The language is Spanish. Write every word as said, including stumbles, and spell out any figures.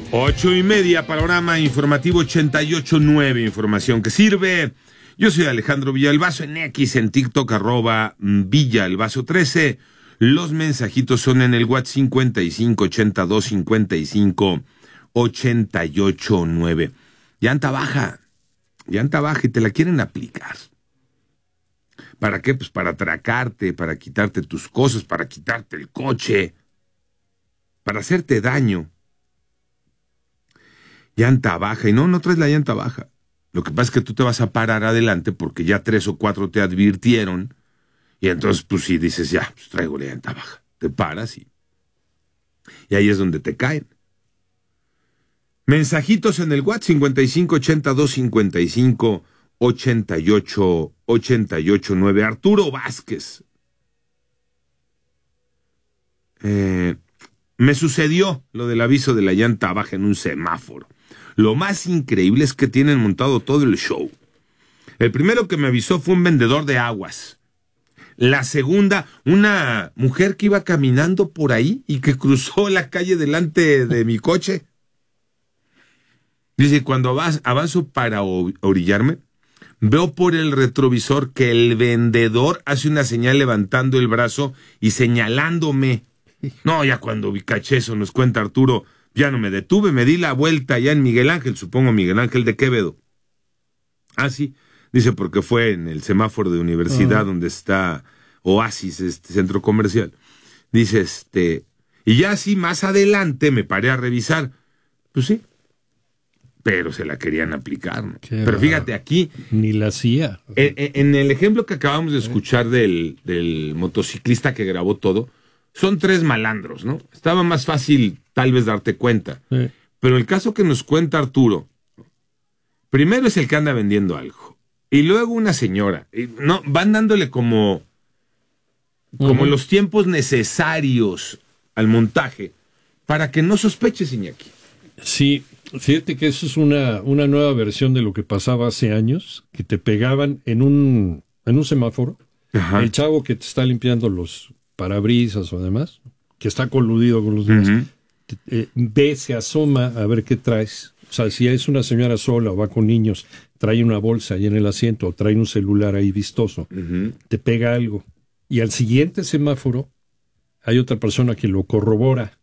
Ocho y media, panorama informativo ochenta y ocho nueve, información que sirve. Yo soy Alejandro Villalbazo, en X, en TikTok, arroba Villalbazo trece. Los mensajitos son en el WhatsApp cincuenta y cinco ochenta y dos cincuenta y cinco ochenta y ocho nueve. Llanta baja, llanta baja y te la quieren aplicar. ¿Para qué? Pues para atracarte, para quitarte tus cosas, para quitarte el coche, para hacerte daño. Llanta baja, y no, no traes la llanta baja. Lo que pasa es que tú te vas a parar adelante porque ya tres o cuatro te advirtieron, y entonces pues sí dices, ya, pues traigo la llanta baja. Te paras y, y ahí es donde te caen. Mensajitos en el WhatsApp cincuenta y cinco ochenta y dos cincuenta y cinco ochenta y ocho ochenta y ocho nueve. Arturo Vázquez. Eh, me sucedió lo del aviso de la llanta baja en un semáforo. Lo más increíble es que tienen montado todo el show. El primero que me avisó fue un vendedor de aguas. La segunda, una mujer que iba caminando por ahí y que cruzó la calle delante de mi coche. Dice, cuando avanzo para orillarme, veo por el retrovisor que el vendedor hace una señal levantando el brazo y señalándome. No, ya cuando vi caché eso, nos cuenta Arturo, ya no me detuve, me di la vuelta ya en Miguel Ángel, supongo Miguel Ángel de Quevedo. Ah, sí, dice, porque fue en el semáforo de Universidad, uh-huh, donde está Oasis, este centro comercial. Dice, este, y ya así más adelante me paré a revisar. Pues sí, pero se la querían aplicar, ¿no? Pero fíjate, aquí... Ni la hacía. En, en el ejemplo que acabamos de escuchar del, del motociclista que grabó todo, son tres malandros, ¿no? Estaba más fácil tal vez darte cuenta. Sí. Pero el caso que nos cuenta Arturo, primero es el que anda vendiendo algo. Y luego una señora. Y no, van dándole como, como uh-huh, los tiempos necesarios al montaje para que no sospeches, Iñaki. Sí, fíjate que eso es una, una nueva versión de lo que pasaba hace años, que te pegaban en un, en un semáforo. Ajá. El chavo que te está limpiando los parabrisas o demás, que está coludido con los demás, uh-huh, eh, ve, se asoma a ver qué traes. O sea, si es una señora sola o va con niños, trae una bolsa ahí en el asiento o trae un celular ahí vistoso, uh-huh, te pega algo. Y al siguiente semáforo hay otra persona que lo corrobora.